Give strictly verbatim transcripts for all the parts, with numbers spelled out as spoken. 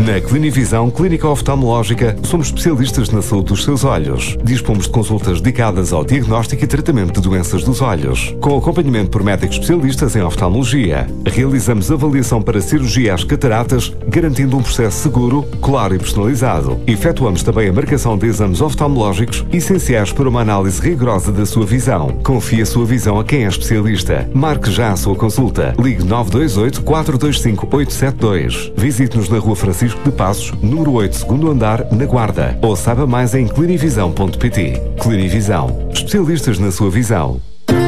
Na Clinivisão Clínica Oftalmológica, somos especialistas na saúde dos seus olhos. Dispomos de consultas dedicadas ao diagnóstico e tratamento de doenças dos olhos, com acompanhamento por médicos especialistas em oftalmologia. Realizamos avaliação para cirurgia às cataratas, garantindo um processo seguro, claro e personalizado. Efetuamos também a marcação de exames oftalmológicos essenciais para uma análise rigorosa da sua visão. Confie a sua visão a quem é especialista. Marque já a sua consulta. Ligue nove dois oito, quatro dois cinco, oito sete dois. Visite-nos na Rua Francisco de Passos, número oito, segundo andar, na Guarda. Ou saiba mais em clinivisão ponto pt. Clinivisão. Especialistas na sua visão.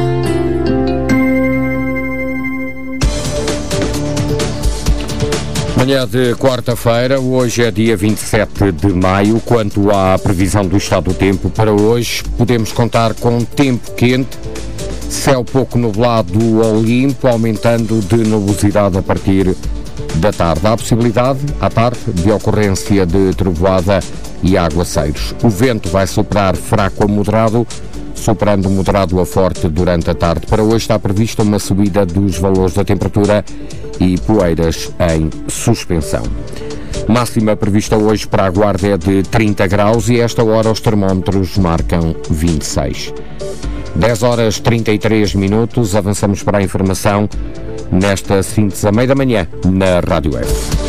Manhã de quarta-feira, hoje é dia vinte e sete de maio. Quanto à previsão do estado do tempo para hoje, podemos contar com tempo quente, céu pouco nublado ou limpo, aumentando de nubosidade a partir da tarde. Há possibilidade, à tarde, de ocorrência de trovoada e aguaceiros. O vento vai soprar fraco a moderado, soprando moderado a forte durante a tarde. Para hoje está prevista uma subida dos valores da temperatura e poeiras em suspensão. Máxima prevista hoje para a Guarda é de trinta graus e a esta hora os termómetros marcam vinte e seis. dez horas e trinta e três minutos, avançamos para a informação nesta síntese à meia da manhã na Rádio F.